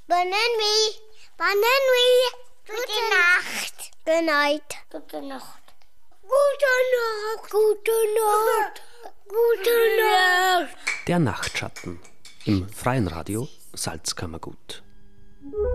Bonne nuit. Gute Nacht. Good night. Gute Nacht. Gute Nacht. Gute Nacht. Gute Nacht. Der Nachtschatten im Freien Radio Salzkammergut.